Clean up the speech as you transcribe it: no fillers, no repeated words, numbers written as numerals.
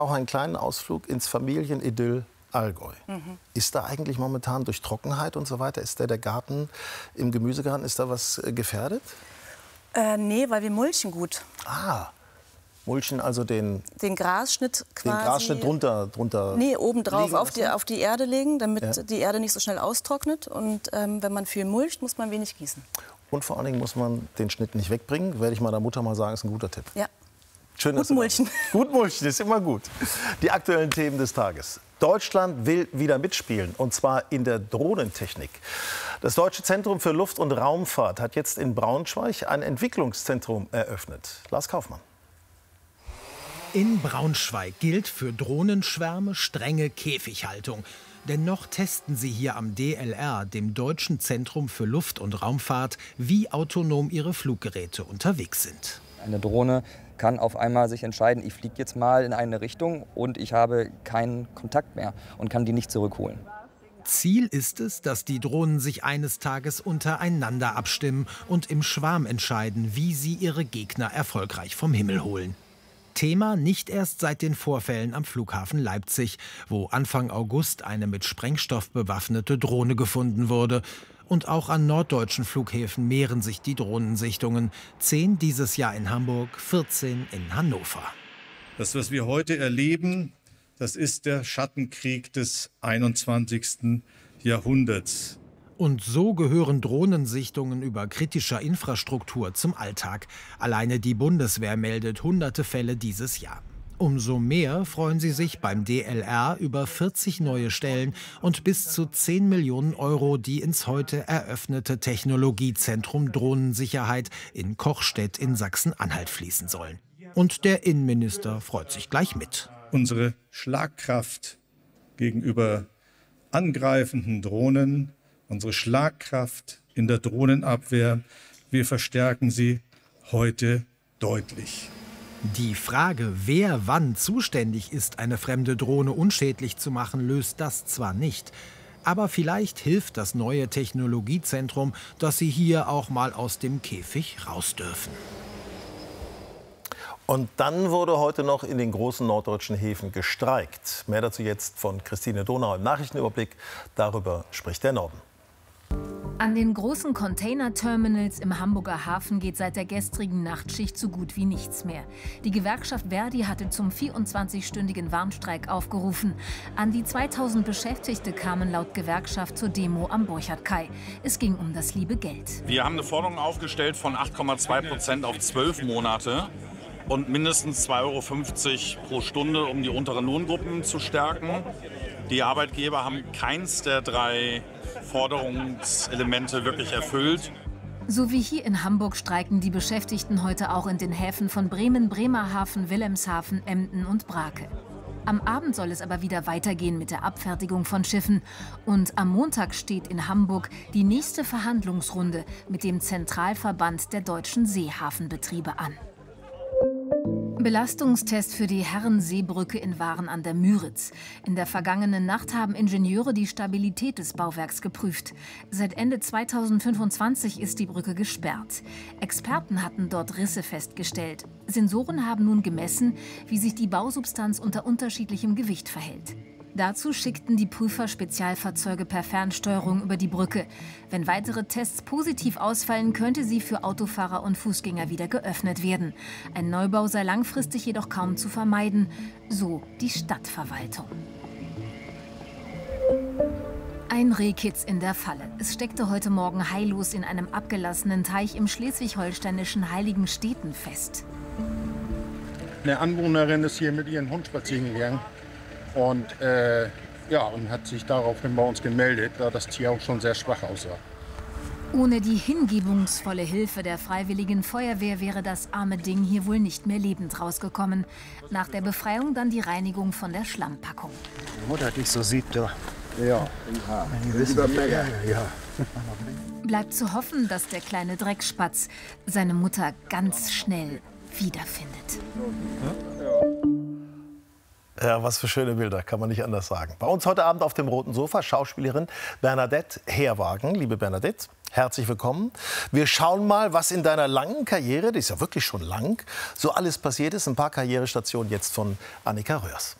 Auch einen kleinen Ausflug ins Familienidyll Allgäu. Ist da eigentlich momentan durch Trockenheit und so weiter, ist der Garten im Gemüsegarten, ist da was gefährdet? Nee, weil wir mulchen gut. Ah, mulchen also den Grasschnitt quasi. Den Grasschnitt drunter. Nee, obendrauf auf die Erde legen, damit die Erde nicht so schnell austrocknet. Und wenn man viel mulcht, muss man wenig gießen. Und vor allen Dingen muss man den Schnitt nicht wegbringen. Werde ich meiner Mutter mal sagen, ist ein guter Tipp. Ja. Schön, gut mulchen. Gut mulchen ist immer gut. Die aktuellen Themen des Tages. Deutschland will wieder mitspielen, und zwar in der Drohnentechnik. Das Deutsche Zentrum für Luft- und Raumfahrt hat jetzt in Braunschweig ein Entwicklungszentrum eröffnet. Lars Kaufmann. In Braunschweig gilt für Drohnenschwärme strenge Käfighaltung. Dennoch testen sie hier am DLR, dem Deutschen Zentrum für Luft- und Raumfahrt, wie autonom ihre Fluggeräte unterwegs sind. Eine Drohne kann auf einmal sich entscheiden, ich fliege jetzt mal in eine Richtung und ich habe keinen Kontakt mehr und kann die nicht zurückholen. Ziel ist es, dass die Drohnen sich eines Tages untereinander abstimmen und im Schwarm entscheiden, wie sie ihre Gegner erfolgreich vom Himmel holen. Thema nicht erst seit den Vorfällen am Flughafen Leipzig, wo Anfang August eine mit Sprengstoff bewaffnete Drohne gefunden wurde. Und auch an norddeutschen Flughäfen mehren sich die Drohnensichtungen. 10 dieses Jahr in Hamburg, 14 in Hannover. Das, was wir heute erleben, das ist der Schattenkrieg des 21. Jahrhunderts. Und so gehören Drohnensichtungen über kritischer Infrastruktur zum Alltag. Alleine die Bundeswehr meldet hunderte Fälle dieses Jahr. Umso mehr freuen sie sich beim DLR über 40 neue Stellen und bis zu 10 Millionen Euro, die ins heute eröffnete Technologiezentrum Drohnensicherheit in Kochstedt in Sachsen-Anhalt fließen sollen. Und der Innenminister freut sich gleich mit. Unsere Schlagkraft gegenüber angreifenden Drohnen, unsere Schlagkraft in der Drohnenabwehr, wir verstärken sie heute deutlich. Die Frage, wer wann zuständig ist, eine fremde Drohne unschädlich zu machen, löst das zwar nicht. Aber vielleicht hilft das neue Technologiezentrum, dass sie hier auch mal aus dem Käfig raus dürfen. Und dann wurde heute noch in den großen norddeutschen Häfen gestreikt. Mehr dazu jetzt von Christine Donau im Nachrichtenüberblick. Darüber spricht der Norden. An den großen Container-Terminals im Hamburger Hafen geht seit der gestrigen Nachtschicht so gut wie nichts mehr. Die Gewerkschaft Verdi hatte zum 24-stündigen Warnstreik aufgerufen. An die 2000 Beschäftigte kamen laut Gewerkschaft zur Demo am Borchardt-Kai. Es ging um das liebe Geld. Wir haben eine Forderung aufgestellt von 8,2% auf 12 Monate und mindestens 2,50 € pro Stunde, um die unteren Lohngruppen zu stärken. Die Arbeitgeber haben keins der 3 Forderungselemente wirklich erfüllt. So wie hier in Hamburg streiken die Beschäftigten heute auch in den Häfen von Bremen, Bremerhaven, Wilhelmshaven, Emden und Brake. Am Abend soll es aber wieder weitergehen mit der Abfertigung von Schiffen. Und am Montag steht in Hamburg die nächste Verhandlungsrunde mit dem Zentralverband der deutschen Seehafenbetriebe an. Belastungstest für die Herrenseebrücke in Waren an der Müritz. In der vergangenen Nacht haben Ingenieure die Stabilität des Bauwerks geprüft. Seit Ende 2025 ist die Brücke gesperrt. Experten hatten dort Risse festgestellt. Sensoren haben nun gemessen, wie sich die Bausubstanz unter unterschiedlichem Gewicht verhält. Dazu schickten die Prüfer Spezialfahrzeuge per Fernsteuerung über die Brücke. Wenn weitere Tests positiv ausfallen, könnte sie für Autofahrer und Fußgänger wieder geöffnet werden. Ein Neubau sei langfristig jedoch kaum zu vermeiden, so die Stadtverwaltung. Ein Rehkitz in der Falle. Es steckte heute Morgen heillos in einem abgelassenen Teich im schleswig-holsteinischen Heiligensteten fest. Eine Anwohnerin ist hier mit ihrem Hund spazieren gegangen. Und hat sich daraufhin bei uns gemeldet, da das Tier auch schon sehr schwach aussah. Ohne die hingebungsvolle Hilfe der Freiwilligen Feuerwehr wäre das arme Ding hier wohl nicht mehr lebend rausgekommen. Nach der Befreiung dann die Reinigung von der Schlammpackung. Die Mutter dich so sieht, du. Ja. Ja. Bleibt zu hoffen, dass der kleine Dreckspatz seine Mutter ganz schnell wiederfindet. Ja, was für schöne Bilder, kann man nicht anders sagen. Bei uns heute Abend auf dem roten Sofa Schauspielerin Bernadette Herwagen. Liebe Bernadette, herzlich willkommen. Wir schauen mal, was in deiner langen Karriere, die ist ja wirklich schon lang, so alles passiert ist. Ein paar Karrierestationen jetzt von Annika Röhrs.